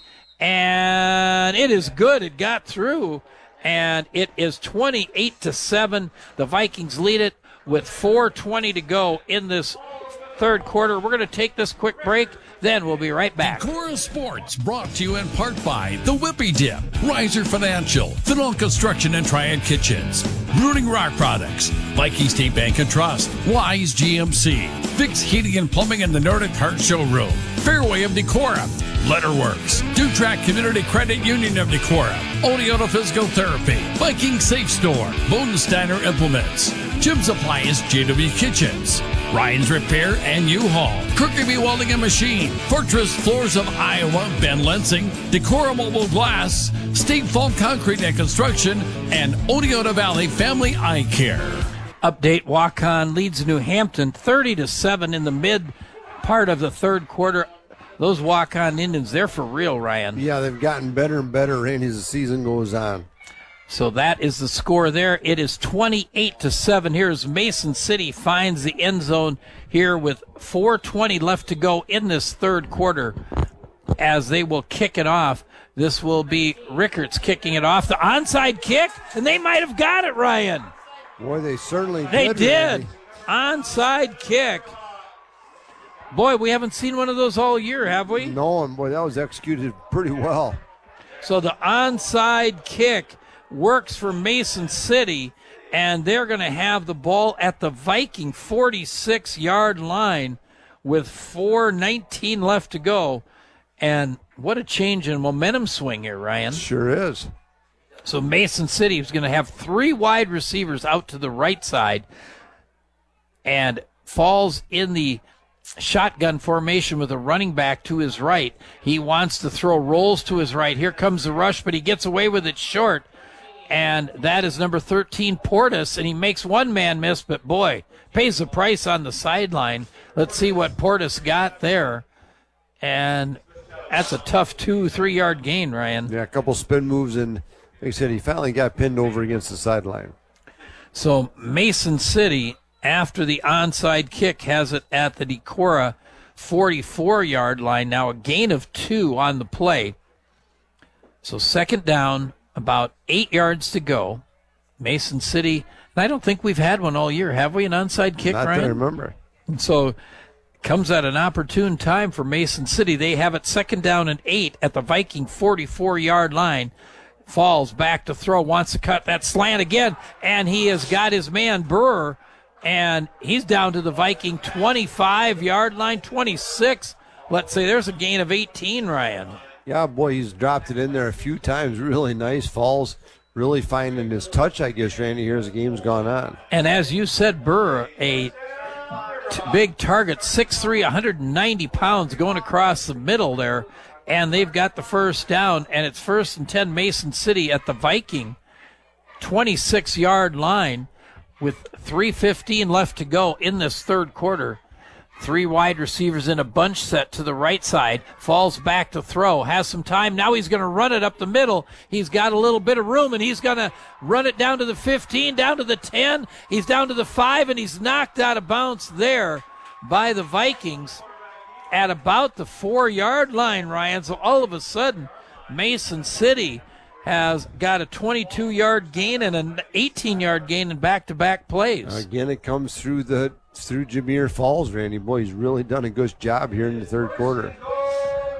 and it is good. It got through, and it is twenty-eight to seven. The Vikings lead it with four twenty to go in this third quarter. We're going to take this quick break, then we'll be right back. Decorah Sports brought to you in part by The Whippy Dip, Riser Financial, Fennell Construction and Triad Kitchens, Brooding Rock Products, Viking State Bank and Trust, Wise G M C, Fix Heating and Plumbing in the Nordic Heart Showroom, Fairway of Decorah, Letterworks, Dutrack Community Credit Union of Decorah, Oneota Physical Therapy, Viking Safe Store, Bodensteiner Implements, Jim's Appliance, J W Kitchens, Ryan's Repair and U-Haul, Kirkby Welding and Machine, Fortress Floors of Iowa, Ben Lensing, Decorah Mobile Glass, State Fall Concrete and Construction, and Oneota Valley Family Eye Care. Update: Waukon leads New Hampton thirty to seven in the mid part of the third quarter. Those Waukon Indians, they're for real, Ryan. Yeah, they've gotten better and better, Randy, as the season goes on. So that is the score there. It is twenty-eight to seven. Here's Mason City finds the end zone here with four twenty left to go in this third quarter as they will kick it off. This will be Rickards kicking it off. The onside kick, and they might have got it, Ryan. Boy, they certainly They did. did. Randy. Onside kick. Boy, we haven't seen one of those all year, have we? No, and boy, that was executed pretty well. So the onside kick works for Mason City, and they're going to have the ball at the Viking forty-six-yard line with four nineteen left to go. And what a change in momentum swing here, Ryan. Sure is. So Mason City is going to have three wide receivers out to the right side and falls in the shotgun formation with a running back to his right. He wants to throw, rolls to his right. Here comes the rush, but he gets away with it short. And that is number thirteen, Portis, and he makes one man miss, but boy, pays the price on the sideline. Let's see what Portis got there. And that's a tough two, three-yard gain, Ryan. Yeah, a couple spin moves, and like I said, he finally got pinned over against the sideline. So Mason City, after the onside kick, has it at the Decorah forty-four-yard line. Now a gain of two on the play. So second down, about eight yards to go. Mason City, and I don't think we've had one all year, have we, an onside kick, Not Ryan? that I remember. And so comes at an opportune time for Mason City. They have it second down and eight at the Viking forty-four-yard line. Falls back to throw, wants to cut that slant again, and he has got his man Burr, and he's down to the Viking twenty-five-yard line, twenty-six. Let's say there's a gain of eighteen, Ryan. Yeah, boy, he's dropped it in there a few times. Really nice. Falls really finding his touch, I guess, Randy, here as the game's gone on. And as you said, Burr, a t- big target, six three, one hundred ninety pounds going across the middle there. And they've got the first down, and it's first and ten Mason City at the Viking twenty-six-yard line with three fifteen left to go in this third quarter. Three wide receivers in a bunch set to the right side. Falls back to throw. Has some time. Now he's going to run it up the middle. He's got a little bit of room, and he's going to run it down to the fifteen, down to the ten. He's down to the five, and he's knocked out of bounds there by the Vikings at about the four-yard line, Ryan. So all of a sudden, Mason City has got a twenty-two-yard gain and an eighteen-yard gain in back-to-back plays. Again, it comes through the through Jameer Falls, Randy. Boy, he's really done a good job here in the third quarter.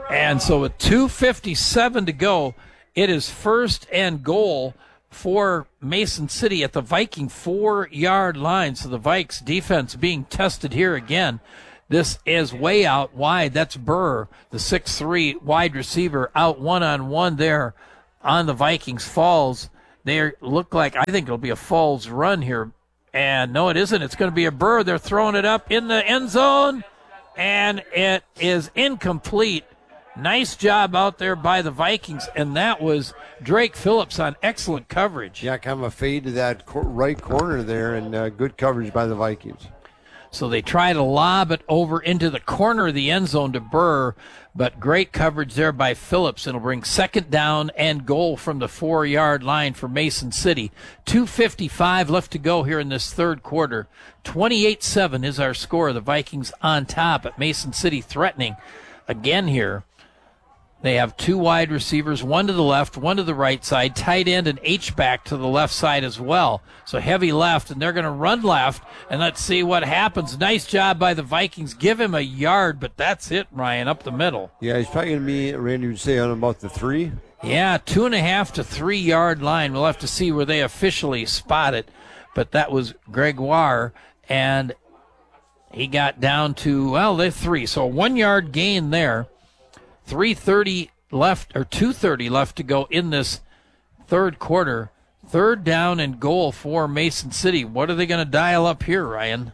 And so with two fifty-seven to go, it is first and goal for Mason City at the Viking four-yard line. So the Vikes defense being tested here again. This is way out wide. That's Burr, the six three wide receiver, out one-on-one there on the Vikings. Falls, they look like, I think it'll be a Falls run here. And no, it isn't. It's going to be a Burr. They're throwing it up in the end zone, and it is incomplete. Nice job out there by the Vikings, and that was Drake Phillips on excellent coverage. Yeah, kind of a fade to that cor- right corner there, and uh, good coverage by the Vikings. So they try to lob it over into the corner of the end zone to Burr, but great coverage there by Phillips. It'll bring second down and goal from the four-yard line for Mason City. two fifty-five left to go here in this third quarter. twenty-eight seven is our score. The Vikings on top at Mason City, threatening again here. They have two wide receivers, one to the left, one to the right side, tight end and H-back to the left side as well. So heavy left, and they're going to run left, and let's see what happens. Nice job by the Vikings. Give him a yard, but that's it, Ryan, up the middle. Yeah, he's probably going to be, Randy would say, on about the three. Yeah, two and a half to three-yard line. We'll have to see where they officially spot it, but that was Gregoire, and he got down to, well, they're three. So a one-yard gain there. three thirty left, or two thirty left to go in this third quarter. Third down and goal for Mason City. What are they going to dial up here, Ryan?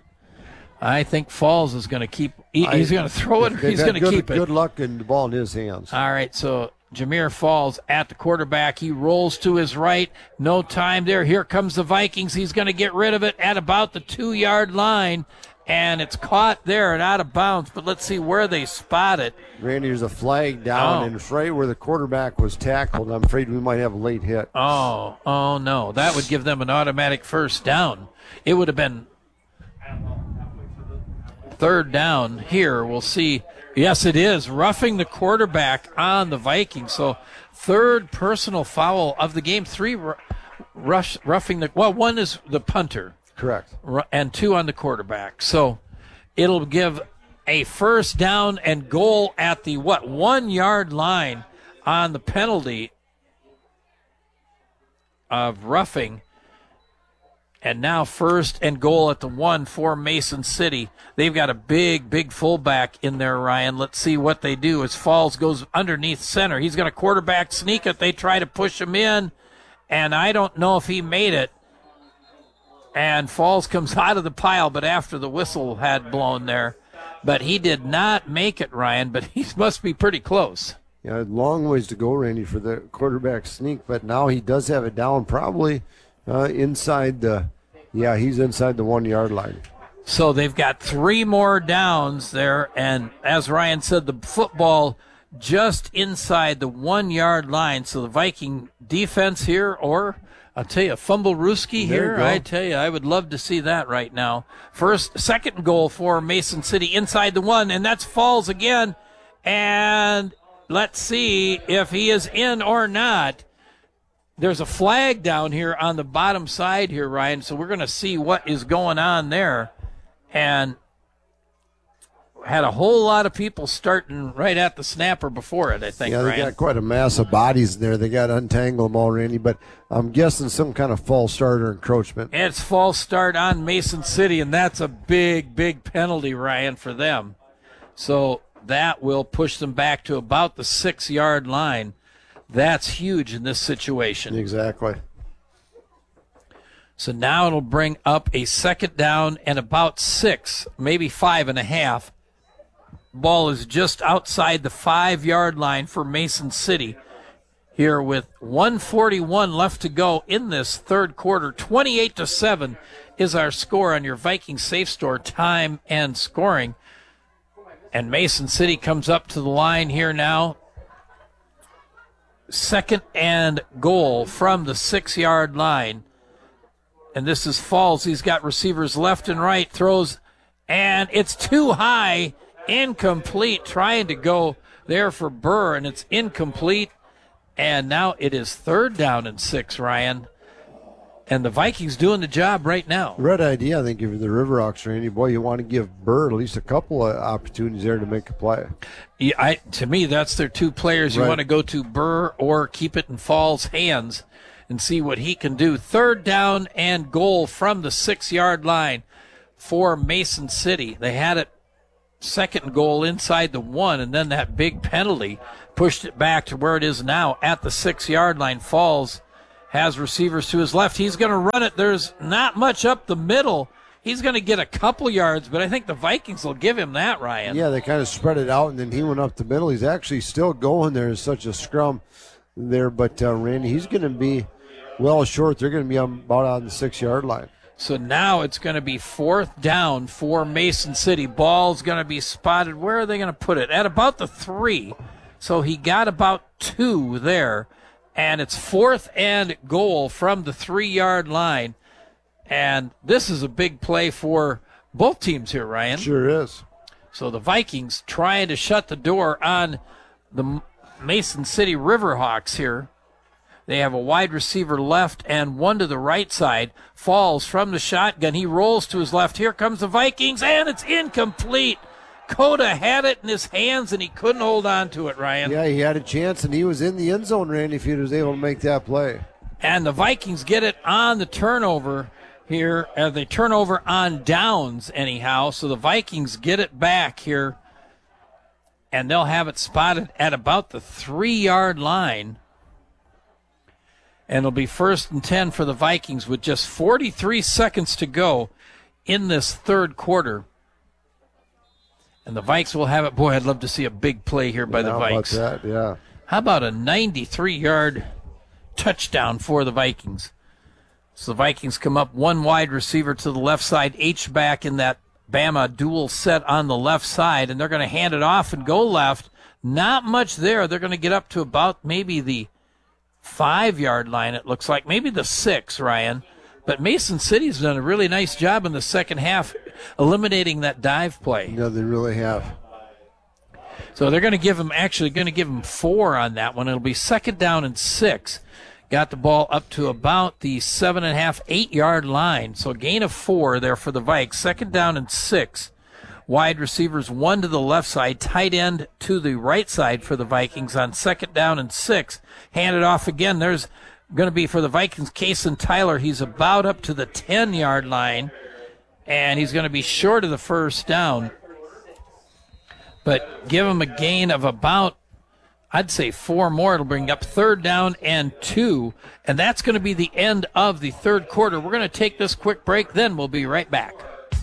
I think Falls is going to keep, he, I, he's going to throw it, or he's going to keep good, it. Good luck and the ball in his hands. All right, so Jameer Falls at the quarterback. He rolls to his right. No time there. Here comes the Vikings. He's going to get rid of it at about the two-yard line. And it's caught there and out of bounds, but let's see where they spot it. Randy, there's a flag down, Oh. and it's right where the quarterback was tackled. I'm afraid we might have a late hit. Oh, oh no. That would give them an automatic first down. It would have been third down here. We'll see. Yes, it is. Roughing the quarterback on the Vikings. So third personal foul of the game. Three r- rush, roughing the, well, one is the punter. Correct. And two on the quarterback. So it'll give a first down and goal at the, what, one-yard line on the penalty of roughing. And now first and goal at the one for Mason City. They've got a big, big fullback in there, Ryan. Let's see what they do as Falls goes underneath center. He's got a quarterback sneak it. They try to push him in, and I don't know if he made it. And Falls comes out of the pile, but after the whistle had blown there. But he did not make it, Ryan, but he must be pretty close. Yeah, long ways to go, Randy, for the quarterback sneak, but now he does have it down probably uh, inside the, yeah, he's inside the one-yard line. So they've got three more downs there, and as Ryan said, the football just inside the one-yard line. So the Viking defense here, or I'll tell you, Fumblerooski here, I tell you, I would love to see that right now. First, second goal for Mason City inside the one, and that's Falls again. And let's see if he is in or not. There's a flag down here on the bottom side here, Ryan, so we're going to see what is going on there. And had a whole lot of people starting right at the snapper before it, I think, Yeah, they Ryan. got quite a mass of bodies in there. They got to untangle them all, Randy, but I'm guessing some kind of false start or encroachment. It's false start on Mason City, and that's a big, big penalty, Ryan, for them. So that will push them back to about the six-yard line. That's huge in this situation. Exactly. So now it'll bring up a second down and about six, maybe five and a half. Ball is just outside the five-yard line for Mason City here with one forty-one left to go in this third quarter. twenty-eight to seven is our score on your Viking Safe Store time and scoring. And Mason City comes up to the line here now. Second and goal from the six-yard line. And this is Falls. He's got receivers left and right, throws, and it's too high, incomplete, trying to go there for Burr, and it's incomplete. And now it is third down and six, Ryan. And the Vikings doing the job right now. Red idea, I think, if you're the River Hawks, Randy, boy, you want to give Burr at least a couple of opportunities there to make a play. Yeah, I, to me, that's their two players you Right. want to go to, Burr, or keep it in Fall's hands and see what he can do. Third down and goal from the six-yard line for Mason City. They had it second goal inside the one, and then that big penalty pushed it back to where it is now at the six-yard line. Falls has receivers to his left. He's going to run it. There's not much up the middle. He's going to get a couple yards, but I think the Vikings will give him that, Ryan. Yeah, they kind of spread it out, and then he went up the middle. He's actually still going there. There's such a scrum there, but uh, Randy, he's going to be well short. They're going to be on, about on the six-yard line. So now it's going to be fourth down for Mason City. Ball's going to be spotted. Where are they going to put it? At about the three. So he got about two there. And it's fourth and goal from the three-yard line. And this is a big play for both teams here, Ryan. Sure is. So the Vikings trying to shut the door on the Mason City Riverhawks here. They have a wide receiver left and one to the right side. Falls from the shotgun. He rolls to his left. Here comes the Vikings, and it's incomplete. Coda had it in his hands, and he couldn't hold on to it, Ryan. Yeah, he had a chance, and he was in the end zone, Randy, if he was able to make that play. And the Vikings get it on the turnover here. Uh, they turn over on downs, anyhow. So the Vikings get it back here, and they'll have it spotted at about the three-yard line. And it'll be first and ten for the Vikings with just forty-three seconds to go in this third quarter. And the Vikes will have it. Boy, I'd love to see a big play here by the How Vikes. about that? Yeah. How about a ninety-three-yard touchdown for the Vikings? So the Vikings come up one wide receiver to the left side, H-back in that Bama dual set on the left side, and they're going to hand it off and go left. Not much there. They're going to get up to about maybe the five-yard line, it looks like. Maybe the six, Ryan. But Mason City's done a really nice job in the second half eliminating that dive play. No, they really have. So they're going to give him, actually going to give him four on that one. It'll be second down and six. Got the ball up to about the seven and a half, eight-yard line. So a gain of four there for the Vikes. Second down and six. Wide receivers, one to the left side, tight end to the right side for the Vikings on second down and six. Handed off again. There's going to be for the Vikings, Kason Tyler. He's about up to the ten-yard line, and he's going to be short of the first down. But give him a gain of about, I'd say four more. It'll bring up third down and two, and that's going to be the end of the third quarter. We're going to take this quick break, then we'll be right back.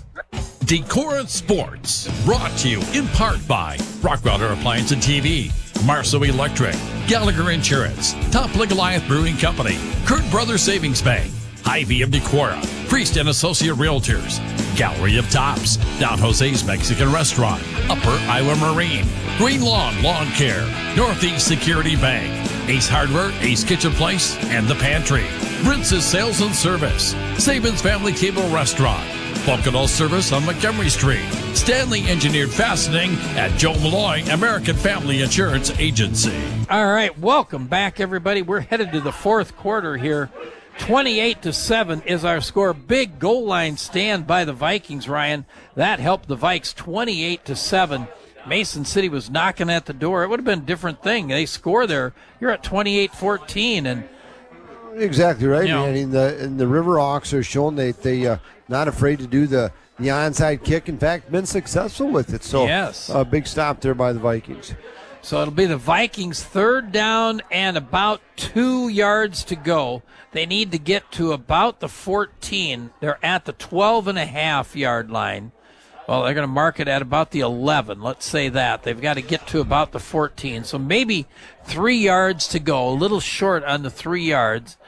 Decorah Sports, brought to you in part by Rockweiler Appliance and T V, Marceau Electric, Gallagher Insurance, Top Lake Goliath Brewing Company, Kurt Brothers Savings Bank, Hy-Vee of Decorah, Priest and Associate Realtors, Gallery of Tops, Don Jose's Mexican Restaurant, Upper Iowa Marine, Green Lawn Lawn Care, Northeast Security Bank, Ace Hardware, Ace Kitchen Place, and The Pantry, Rince's Sales and Service, Saban's Family Cable Restaurant, Vulcanol Service on Montgomery Street, Stanley Engineered Fastening at Joe Malloy American Family Insurance Agency. All right, welcome back, everybody. We're headed to the fourth quarter here. twenty-eight to seven is our score. Big goal line stand by the Vikings, Ryan. That helped the Vikes twenty-eight to seven. Mason City was knocking at the door. It would have been a different thing. They score there. You're at twenty-eight fourteen, and Exactly right, You know. man. And the, and the Riverhawks are showing that they uh, not afraid to do the, the onside kick. In fact, been successful with it. So Yes. a big stop there by the Vikings. so it'll be the Vikings' third down and about two yards to go. They need to get to about the fourteen. They're at the twelve and a half yard line. Well, they're going to mark it at about the eleven. Let's say that. They've got to get to about the fourteen. So maybe three yards to go, a little short on the three yards.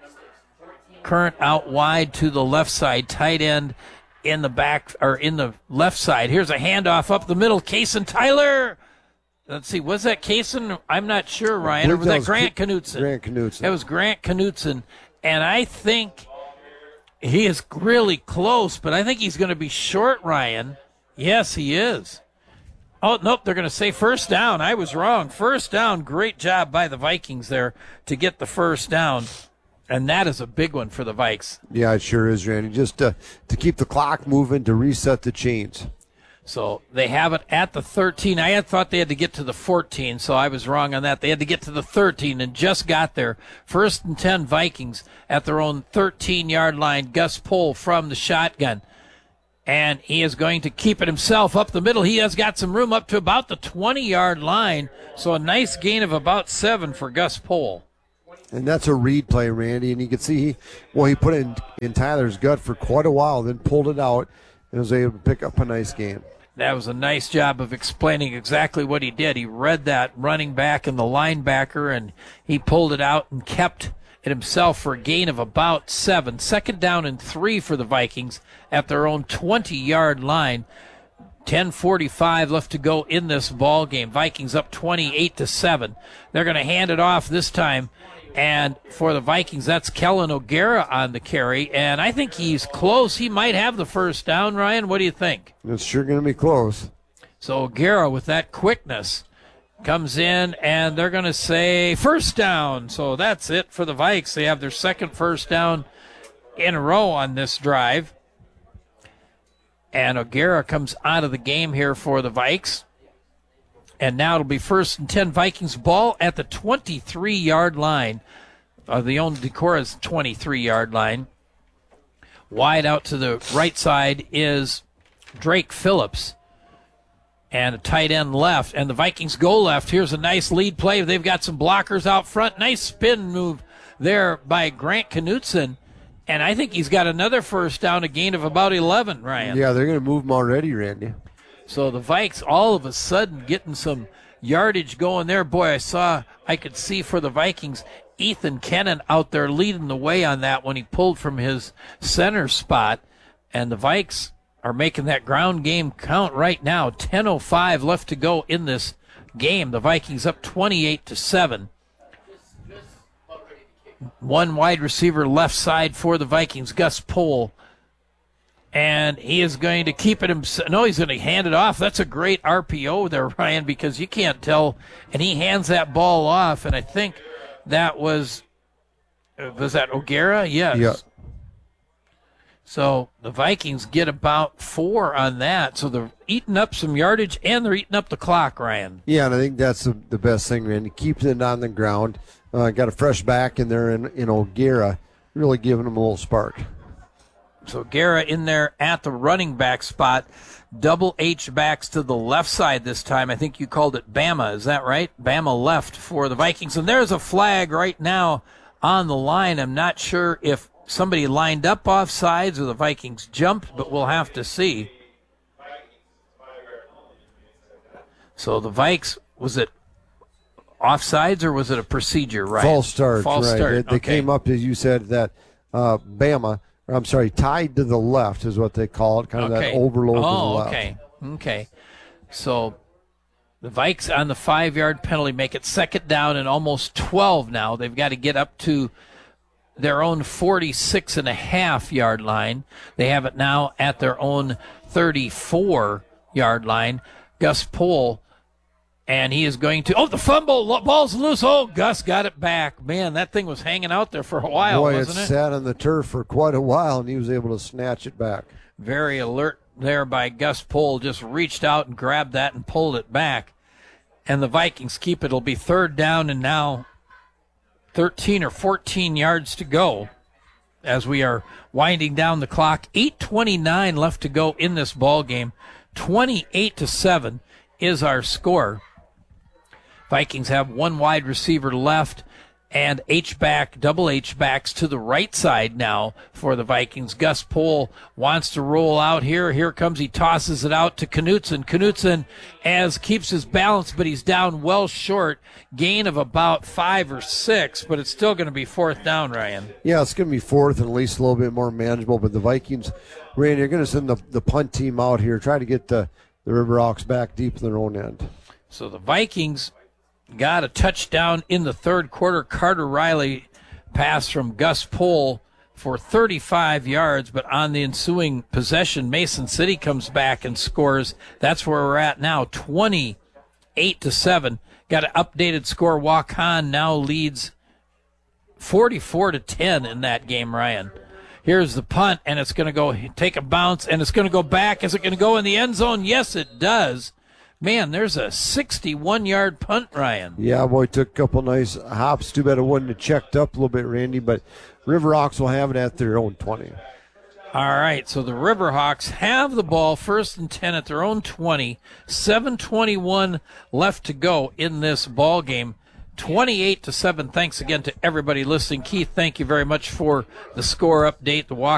Current out wide to the left side, tight end in the back, or in the left side. Here's a handoff up the middle. Kason Tyler. Let's see, was that Kason? I'm not sure, Ryan. Or was that Grant Knutson? Grant Knutson. That was Grant Knutson. And I think he is really close, but I think he's going to be short, Ryan. Yes, he is. Oh, nope, they're going to say first down. I was wrong. First down. Great job by the Vikings there to get the first down. And that is a big one for the Vikes. Yeah, it sure is, Randy. Just to, to keep the clock moving, to reset the chains. So they have it at the thirteen. I had thought they had to get to the fourteen, so I was wrong on that. They had to get to the thirteen and just got there. First and ten Vikings at their own thirteen-yard line. Gus Pohl from the shotgun. And he is going to keep it himself up the middle. He has got some room up to about the twenty-yard line. So a nice gain of about seven for Gus Pohl. And that's a read play, Randy. And you can see, he, well, he put it in, in Tyler's gut for quite a while, then pulled it out and was able to pick up a nice gain. That was a nice job of explaining exactly what he did. He read that running back and the linebacker, and he pulled it out and kept it himself for a gain of about seven. Second down and three for the Vikings at their own twenty-yard line. ten forty-five left to go in this ball game. Vikings up twenty-eight to seven. They're going to hand it off this time. And for the Vikings, that's Kellen O'Gara on the carry. And I think he's close. He might have the first down, Ryan. What do you think? It's sure going to be close. So O'Gara, with that quickness, comes in, and they're going to say first down. So that's it for the Vikes. They have their second first down in a row on this drive. And O'Gara comes out of the game here for the Vikes. And now it'll be first and ten Vikings, ball at the twenty-three-yard line. Uh, the own Decora's twenty-three-yard line. Wide out to the right side is Drake Phillips. And a tight end left. And the Vikings go left. Here's a nice lead play. They've got some blockers out front. Nice spin move there by Grant Knutson. And I think he's got another first down, a gain of about eleven, Ryan. Yeah, they're going to move him already, Randy. So the Vikes all of a sudden getting some yardage going there. Boy, I saw, I could see for the Vikings, Ethan Kennan out there leading the way on that when he pulled from his center spot. And the Vikes are making that ground game count right now. ten oh five left to go in this game. The Vikings up twenty-eight to seven. One wide receiver left side for the Vikings, Gus Pohl. And he is going to keep it himself. No, he's going to hand it off. That's a great R P O there, Ryan, because you can't tell. And he hands that ball off, and I think that was, was that O'Gara? Yes. Yeah. So the Vikings get about four on that. So they're eating up some yardage, and they're eating up the clock, Ryan. Yeah, and I think that's the, the best thing, Randy. Keeping it on the ground. Uh, got a fresh back in there in, in O'Gara, really giving him a little spark. So Guerra in there at the running back spot. Double H backs to the left side this time. I think you called it Bama. Is that right? Bama left for the Vikings. And there's a flag right now on the line. I'm not sure if somebody lined up off sides or the Vikings jumped, but we'll have to see. So the Vikes, was it offsides or was it a procedure, right? False start, False right. start. They, they okay. came up, as you said, that uh, Bama, or I'm sorry, tied to the left is what they call it, kind of okay. that overload oh, to the left. okay. Okay. So the Vikes on the five-yard penalty make it second down and almost twelve now. They've got to get up to their own forty-six and a half yard line. They have it now at their own thirty-four yard line. Gus Pohl, and he is going to, oh, the fumble, ball's loose. Oh, Gus got it back. Man, that thing was hanging out there for a while, Boy, wasn't it it? sat on the turf for quite a while, and he was able to snatch it back. Very alert there by Gus Pohl, just reached out and grabbed that and pulled it back. And the Vikings keep it. It'll be third down and now thirteen or fourteen yards to go as we are winding down the clock. eight twenty-nine left to go in this ball game. twenty-eight to seven is our score. Vikings have one wide receiver left and H-back, double H-backs to the right side now for the Vikings. Gus Pohl wants to roll out here. Here comes, he tosses it out to Knutson. Knutson as keeps his balance, but he's down well short. Gain of about five or six, but it's still going to be fourth down, Ryan. Yeah, it's going to be fourth and at least a little bit more manageable, but the Vikings, Randy, are going to send the, the punt team out here, try to get the, the Riverhawks back deep in their own end. So the Vikings got a touchdown in the third quarter. Carter Riley pass from Gus Pohl for thirty-five yards, but on the ensuing possession, Mason City comes back and scores. That's where we're at now, twenty-eight to seven. Got an updated score. Wakan now leads forty-four to ten in that game, Ryan. Here's the punt, and it's going to go take a bounce, and it's going to go back. Is it going to go in the end zone? Yes, it does. Man, there's a sixty-one-yard punt, Ryan. Yeah, boy, took a couple nice hops. Too bad it wouldn't have checked up a little bit, Randy, but River Hawks will have it at their own twenty. All right, so the Riverhawks have the ball first and ten at their own twenty. seven twenty-one left to go in this ball game. twenty-eight to seven. Thanks again to everybody listening. Keith, thank you very much for the score update, the walk.